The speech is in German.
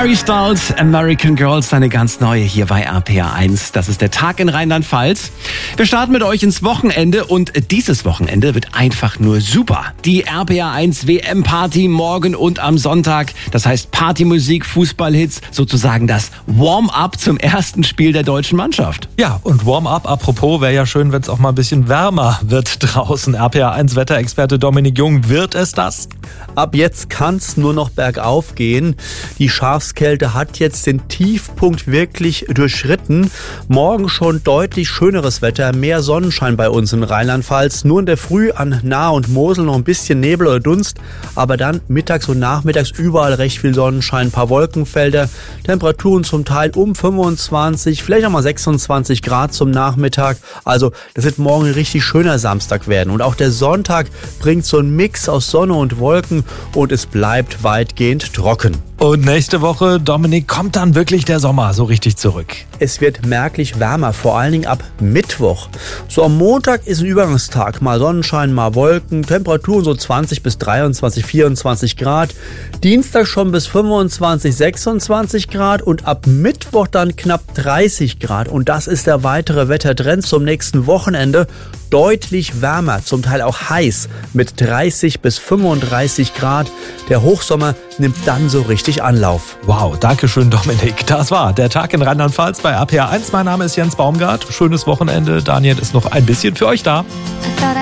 Harry Styles, American Girls, eine ganz neue hier bei RPR1. Das ist der Tag in Rheinland-Pfalz. Wir starten mit euch ins Wochenende und dieses Wochenende wird einfach nur super. Die RPR1 WM-Party morgen und am Sonntag. Das heißt Partymusik, Fußballhits, sozusagen das Warm-up zum ersten Spiel der deutschen Mannschaft. Ja, und Warm-up, apropos, wäre ja schön, wenn es auch mal ein bisschen wärmer wird draußen. RPR1-Wetterexperte Dominik Jung, wird es das? Ab jetzt kann es nur noch bergauf gehen. Die Schafskälte hat jetzt den Tiefpunkt wirklich durchschritten. Morgen schon deutlich schöneres Wetter, mehr Sonnenschein bei uns in Rheinland-Pfalz. Nur in der Früh an Nahe und Mosel noch ein bisschen Nebel oder Dunst, aber dann mittags und nachmittags überall recht viel Sonnenschein, ein paar Wolkenfelder. Temperaturen zum Teil um 25, vielleicht auch mal 26 Grad zum Nachmittag. Also das wird morgen ein richtig schöner Samstag werden. Und auch der Sonntag bringt so einen Mix aus Sonne und Wolken und es bleibt weitgehend trocken. Und nächste Woche, Dominik, kommt dann wirklich der Sommer so richtig zurück? Es wird merklich wärmer, vor allen Dingen ab Mittwoch. So am Montag ist ein Übergangstag, mal Sonnenschein, mal Wolken, Temperaturen so 20 bis 23, 24 Grad. Dienstag schon bis 25, 26 Grad und ab Mittwoch dann knapp 30 Grad. Und das ist der weitere Wettertrend zum nächsten Wochenende. Deutlich wärmer, zum Teil auch heiß mit 30 bis 35 Grad. Der Hochsommer nimmt dann so richtig Anlauf. Wow, danke schön, Dominik. Das war der Tag in Rheinland-Pfalz bei RPR1. Mein Name ist Jens Baumgart. Schönes Wochenende. Daniel ist noch ein bisschen für euch da.